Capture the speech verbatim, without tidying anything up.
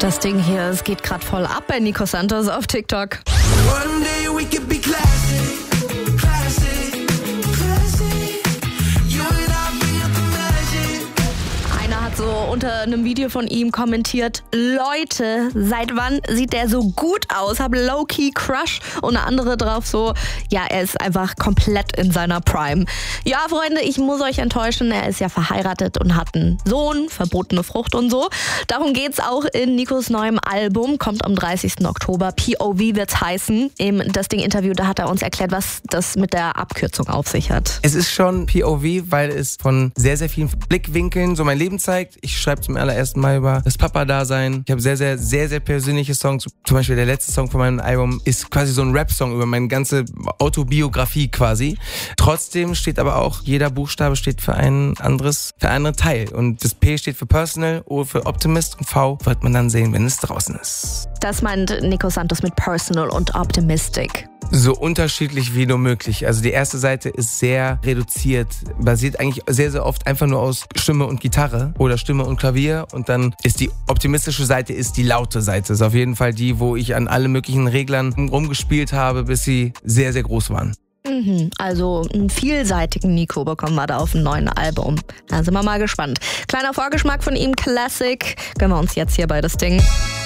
Das Ding hier, es geht gerade voll ab bei Nico Santos auf TikTok. One day we could be classic, classic, classic. You and I bring up the magic. Einer hat so unter einem Video von ihm kommentiert: Leute, seit wann sieht der so gut aus? Hab low-key Crush. Und eine andere drauf so: ja, er ist einfach komplett in seiner Prime. Ja, Freunde, ich muss euch enttäuschen, er ist ja verheiratet und hat einen Sohn, verbotene Frucht und so. Darum geht's auch in Nikos neuem Album, kommt am dreißigsten Oktober. P O V wird's heißen. Im Das Ding-Interview, da hat er uns erklärt, was das mit der Abkürzung auf sich hat. Es ist schon P O V, weil es von sehr, sehr vielen Blickwinkeln so mein Leben zeigt. Ich schreibe zum allerersten Mal über das Papa-Dasein. Ich habe sehr, sehr, sehr, sehr persönliche Songs. Zum Beispiel der letzte Song von meinem Album ist quasi so ein Rap-Song über meine ganze Autobiografie quasi. Trotzdem steht aber auch, jeder Buchstabe steht für ein anderes, für einen anderen Teil. Und das P steht für Personal, O für Optimist und V wird man dann sehen, wenn es draußen ist. Das meint Nico Santos mit Personal und Optimistic. So unterschiedlich wie nur möglich. Also die erste Seite ist sehr reduziert, basiert eigentlich sehr, sehr oft einfach nur aus Stimme und Gitarre oder Stimme und Klavier. Und dann ist die optimistische Seite ist die laute Seite. Ist auf jeden Fall die, wo ich an alle möglichen Reglern rumgespielt habe, bis sie sehr, sehr groß waren. Mhm, also einen vielseitigen Nico bekommen wir da auf dem neuen Album. Da sind wir mal gespannt. Kleiner Vorgeschmack von ihm, Classic. Gönnen wir uns jetzt hier bei Das Ding.